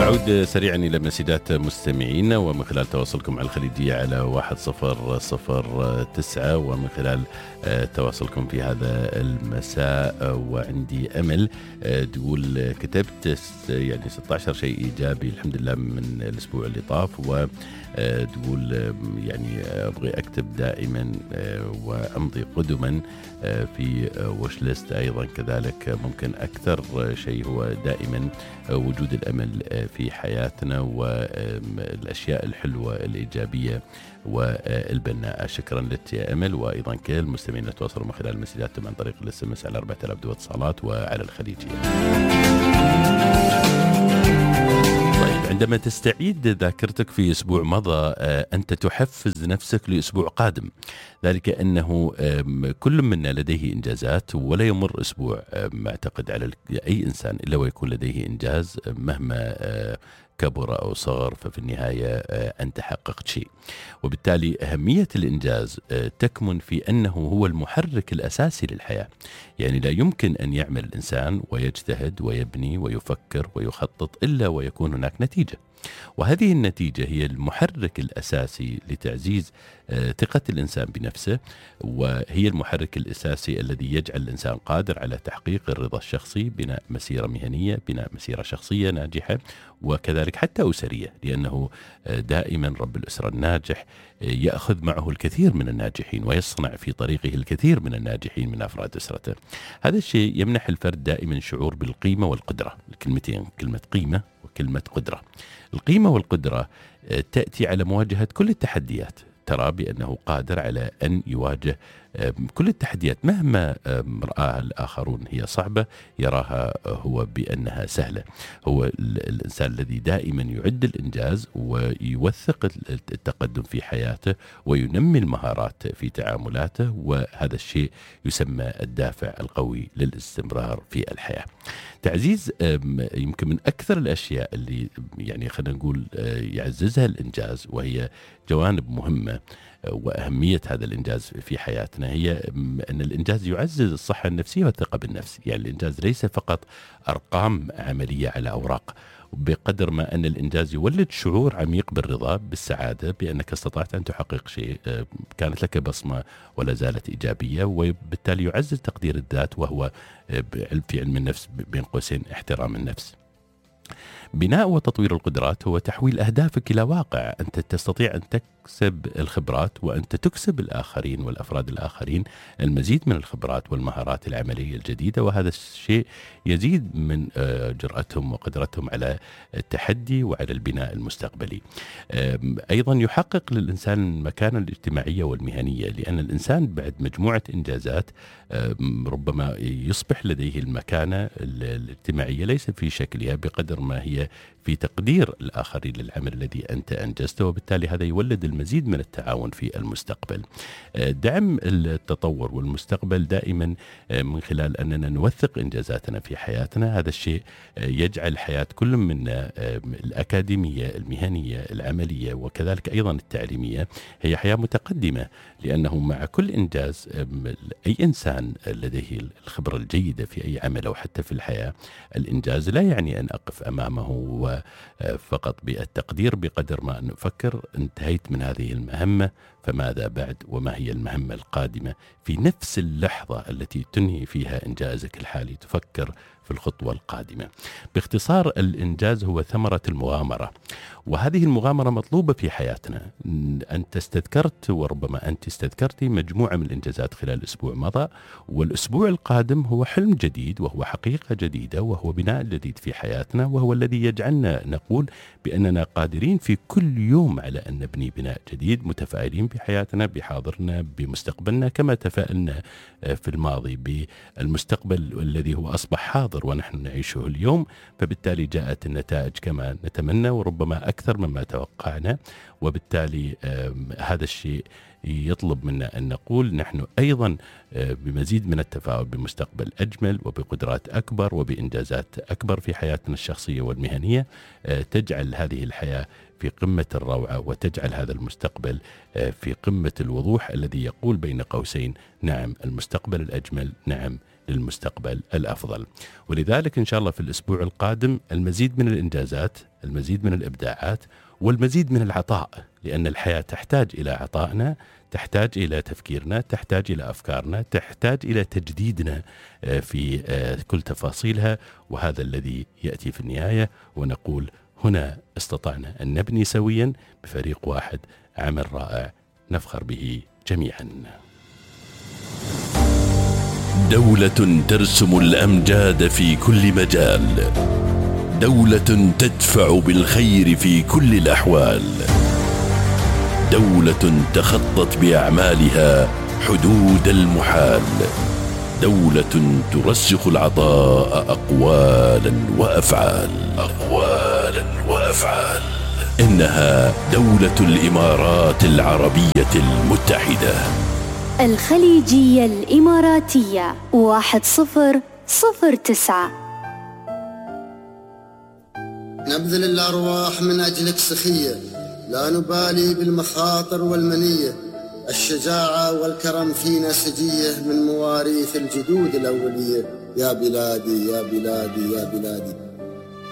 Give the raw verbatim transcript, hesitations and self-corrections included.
أعود سريعا إلى مسجات مستمعينا ومن خلال تواصلكم مع الخليجية على واحد صفر صفر تسعة ومن خلال تواصلكم في هذا المساء. وعندي أمل تقول كتبت يعني ستة عشر شيء إيجابي الحمد لله من الأسبوع اللي طاف، وتقول يعني أبغي أكتب دائما وأمضي قدما في وش ليست. أيضا كذلك ممكن أكثر شيء هو دائما وجود الأمل في حياتنا والأشياء الحلوة الإيجابية والبناءة. شكرا لك يا أمل. وأيضا كل المستمعين يتواصلوا من خلال المسجات عن طريق الاس ام اس على أربعة آلاف دو اتصالات وعلى الخليجية. طيب، عندما تستعيد ذاكرتك في أسبوع مضى أنت تحفز نفسك لأسبوع قادم، ذلك أنه كل منا لديه إنجازات ولا يمر أسبوع ما أعتقد على أي إنسان إلا ويكون لديه إنجاز مهما كبر أو صغر، ففي النهاية أنت حققت شيء. وبالتالي أهمية الإنجاز تكمن في أنه هو المحرك الأساسي للحياة. يعني لا يمكن أن يعمل الإنسان ويجتهد ويبني ويفكر ويخطط إلا ويكون هناك نتيجة، وهذه النتيجة هي المحرك الأساسي لتعزيز ثقة الإنسان بنفسه، وهي المحرك الأساسي الذي يجعل الإنسان قادر على تحقيق الرضا الشخصي، بناء مسيرة مهنية، بناء مسيرة شخصية ناجحة، وكذلك حتى أسرية، لأنه دائما رب الأسرة الناجح يأخذ معه الكثير من الناجحين ويصنع في طريقه الكثير من الناجحين من أفراد أسرته. هذا الشيء يمنح الفرد دائما شعور بالقيمة والقدرة، الكلمتين كلمة قيمة وكلمة قدرة. القيمة والقدرة تأتي على مواجهة كل التحديات، ترى بأنه قادر على أن يواجه كل التحديات مهما رآها الآخرون هي صعبة يراها هو بأنها سهلة. هو الإنسان الذي دائما يعد الإنجاز ويوثق التقدم في حياته وينمي المهارات في تعاملاته، وهذا الشيء يسمى الدافع القوي للاستمرار في الحياة. تعزيز يمكن من أكثر الأشياء اللي يعني خلينا نقول يعززها الإنجاز، وهي جوانب مهمة، وأهمية هذا الإنجاز في حياتنا هي أن الإنجاز يعزز الصحة النفسية والثقة بالنفس. يعني الإنجاز ليس فقط أرقام عملية على أوراق، بقدر ما أن الإنجاز يولد شعور عميق بالرضا بالسعادة بأنك استطعت أن تحقق شيء كانت لك بصمة ولا زالت إيجابية، وبالتالي يعزز تقدير الذات، وهو في علم النفس بين قوسين احترام النفس. بناء وتطوير القدرات هو تحويل أهدافك إلى واقع. أنت تستطيع أن تكسب الخبرات وأنت تكسب الآخرين والأفراد الآخرين المزيد من الخبرات والمهارات العملية الجديدة، وهذا الشيء يزيد من جرأتهم وقدرتهم على التحدي وعلى البناء المستقبلي. أيضا يحقق للإنسان المكانة الاجتماعية والمهنية، لأن الإنسان بعد مجموعة إنجازات ربما يصبح لديه المكانة الاجتماعية ليس في شكلها بقدر ما هي في تقدير الآخرين للعمل الذي أنت أنجزته، وبالتالي هذا يولد المزيد من التعاون في المستقبل. دعم التطور والمستقبل دائما من خلال أننا نوثق إنجازاتنا في حياتنا. هذا الشيء يجعل حياة كل منا الأكاديمية المهنية العملية وكذلك أيضا التعليمية هي حياة متقدمة، لأنه مع كل إنجاز أي إنسان لديه الخبرة الجيدة في أي عمل أو حتى في الحياة، الإنجاز لا يعني أن أقف أمامه فقط بالتقدير بقدر ما أن أفكر انتهيت من هذه المهمة فماذا بعد، وما هي المهمة القادمة. في نفس اللحظة التي تنهي فيها إنجازك الحالي تفكر في الخطوة القادمة. باختصار الإنجاز هو ثمرة المغامرة، وهذه المغامرة مطلوبة في حياتنا. أنت استذكرت وربما أنت استذكرتي مجموعة من الإنجازات خلال أسبوع مضى، والأسبوع القادم هو حلم جديد وهو حقيقة جديدة وهو بناء جديد في حياتنا، وهو الذي يجعلنا نقول بأننا قادرين في كل يوم على أن نبني بناء جديد، متفائلين بحياتنا بحاضرنا بمستقبلنا كما تفائلنا في الماضي بالمستقبل الذي هو أصبح حاضر ونحن نعيشه اليوم. فبالتالي جاءت النتائج كما نتمنى وربما أكثر مما توقعنا، وبالتالي هذا الشيء يطلب منا أن نقول نحن أيضا بمزيد من التفاؤل بمستقبل أجمل وبقدرات أكبر وبإنجازات أكبر في حياتنا الشخصية والمهنية، تجعل هذه الحياة في قمة الروعة وتجعل هذا المستقبل في قمة الوضوح الذي يقول بين قوسين نعم المستقبل الأجمل، نعم للمستقبل الأفضل. ولذلك إن شاء الله في الأسبوع القادم المزيد من الإنجازات، المزيد من الإبداعات، والمزيد من العطاء، لأن الحياة تحتاج إلى عطائنا، تحتاج إلى تفكيرنا، تحتاج إلى أفكارنا، تحتاج إلى تجديدنا في كل تفاصيلها. وهذا الذي يأتي في النهاية ونقول هنا استطعنا أن نبني سويا بفريق واحد عمل رائع نفخر به جميعا. دولة ترسم الأمجاد في كل مجال، دولة تدفع بالخير في كل الأحوال، دولة تخطت بأعمالها حدود المحال، دولة ترسخ العطاء أقوالا وأفعال أقوالا وأفعال إنها دولة الإمارات العربية المتحدة. الخليجية الإماراتية واحد صفر صفر تسعة. نبذل الأرواح من أجلك سخية، لا نبالي بالمخاطر والمنية، الشجاعة والكرم فينا سجية من مواريث الجدود الأولية. يا بلادي يا بلادي يا بلادي.